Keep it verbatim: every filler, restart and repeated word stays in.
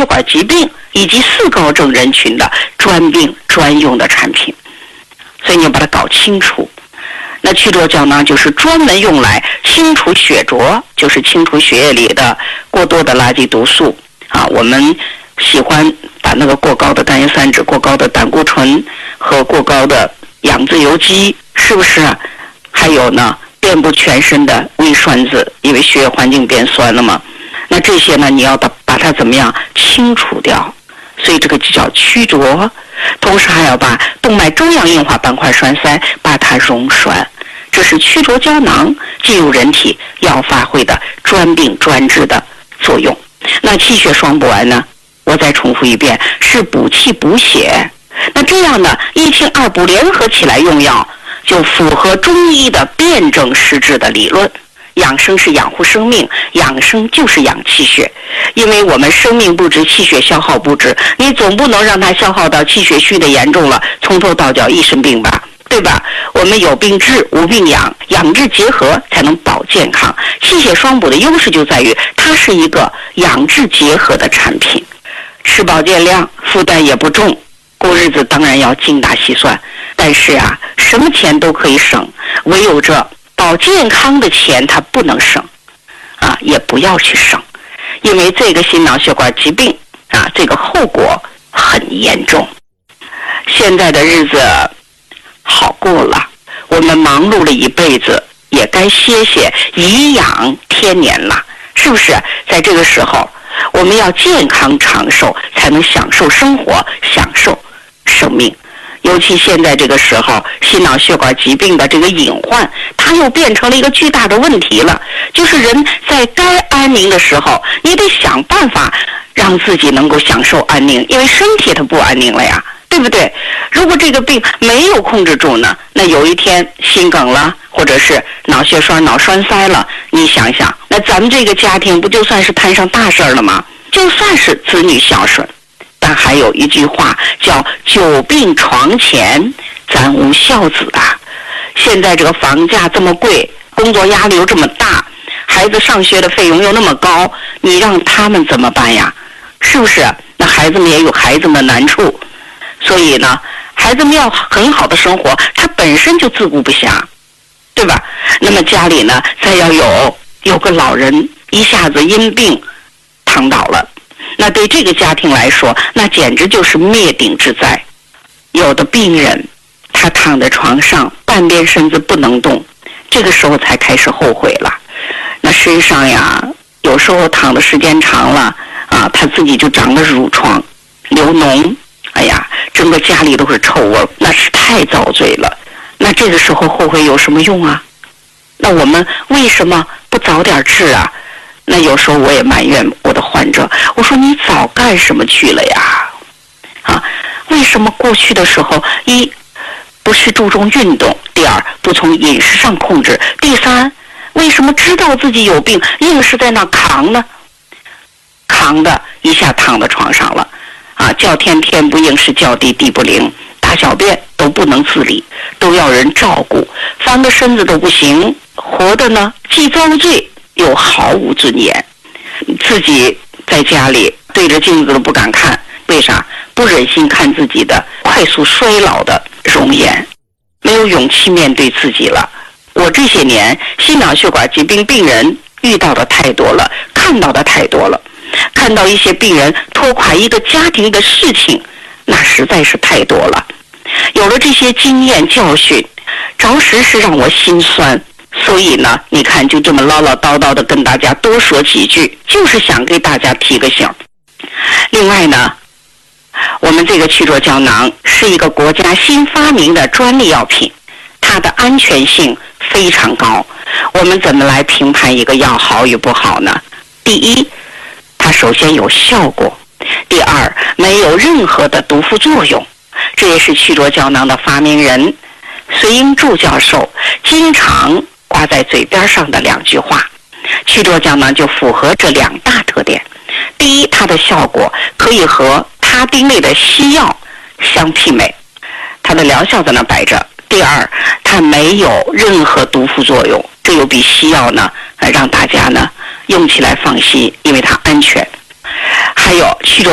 血管疾病以及四高症人群的专病专用的产品。所以你要把它搞清楚。那去浊胶囊就是专门用来清除血浊，就是清除血液里的过多的垃圾毒素啊。我们喜欢把那个过高的甘油三酯、过高的胆固醇和过高的氧自由基，是不是啊？还有呢，遍布全身的微栓子，因为血液环境变酸了嘛。那这些呢，你要把把它怎么样清除掉？所以这个就叫去浊。同时还要把动脉粥样硬化斑块栓塞把它溶栓，这是去浊胶囊进入人体要发挥的专病专治的作用。那气血双补丸呢，我再重复一遍，是补气补血。那这样呢，一清二补联合起来用药，就符合中医的辩证施治的理论。养生是养护生命，养生就是养气血。因为我们生命不止，气血消耗不止，你总不能让它消耗到气血虚的严重了，从头到脚一身病吧，对吧？我们有病治，无病养，养治结合才能保健康。气血双补的优势就在于它是一个养治结合的产品，吃饱见量，负担也不重，过日子当然要精打细算。但是啊，什么钱都可以省，唯有这保健康的钱它不能省啊，也不要去省，因为这个心脑血管疾病啊，这个后果很严重。现在的日子好过了，我们忙碌了一辈子，也该歇歇，颐养天年了，是不是？在这个时候，我们要健康长寿，才能享受生活，享受生命。尤其现在这个时候，心脑血管疾病的这个隐患，它又变成了一个巨大的问题了。就是人在该安宁的时候，你得想办法让自己能够享受安宁，因为身体它不安宁了呀，对不对？如果这个病没有控制住呢，那有一天心梗了，或者是脑血栓、脑栓塞了，你想想，那咱们这个家庭不就算是摊上大事了吗？就算是子女孝顺。但还有一句话叫久病床前咱无孝子啊。现在这个房价这么贵，工作压力又这么大，孩子上学的费用又那么高，你让他们怎么办呀？是不是？那孩子们也有孩子们的难处，所以呢，孩子们要很好的生活，他本身就自顾不暇，对吧？那么家里呢，再要有有个老人一下子因病躺倒了，那对这个家庭来说，那简直就是灭顶之灾。有的病人他躺在床上，半边身子不能动，这个时候才开始后悔了。那身上呀，有时候躺的时间长了啊，他自己就长了褥疮、流脓，哎呀，整个家里都是臭味，那是太遭罪了。那这个时候后悔有什么用啊？那我们为什么不早点治啊？那有时候我也埋怨我的患者，我说你早干什么去了呀？啊，为什么过去的时候，一不是注重运动，第二不从饮食上控制，第三为什么知道自己有病硬是在那扛呢？扛的一下躺在床上了啊，叫天天不应，是叫地地不灵，大小便都不能自理，都要人照顾，翻个身子都不行，活的呢既遭罪又毫无尊严，自己在家里对着镜子都不敢看，为啥？不忍心看自己的快速衰老的容颜，没有勇气面对自己了。我这些年心脑血管疾病病人遇到的太多了，看到的太多了，看到一些病人拖垮一个家庭的事情，那实在是太多了。有了这些经验教训，着实是让我心酸。所以呢，你看就这么唠唠叨叨的跟大家多说几句，就是想给大家提个醒。另外呢，我们这个去浊胶囊是一个国家新发明的专利药品，它的安全性非常高。我们怎么来评判一个药好与不好呢？第一，它首先有效果；第二，没有任何的毒副作用。这也是去浊胶囊的发明人隋英柱教授经常挂在嘴边上的两句话。去浊胶囊就符合这两大特点。第一，它的效果可以和他汀类的西药相媲美，它的疗效在那摆着。第二，它没有任何毒副作用，这又比西药呢让大家呢用起来放心，因为它安全。还有去浊